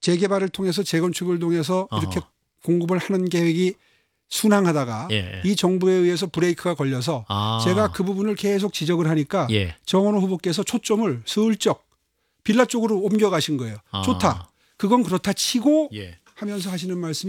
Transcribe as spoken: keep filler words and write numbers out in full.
재개발을 통해서 재건축을 통해서 이렇게 어허. 공급을 하는 계획이 순항하다가 예. 이 정부에 의해서 브레이크가 걸려서 아. 제가 그 부분을 계속 지적을 하니까 예. 정원호 후보께서 초점을 슬쩍 빌라 쪽으로 옮겨가신 거예요. 아. 좋다. 그건 그렇다 치고 예. 하면서 하시는 말씀이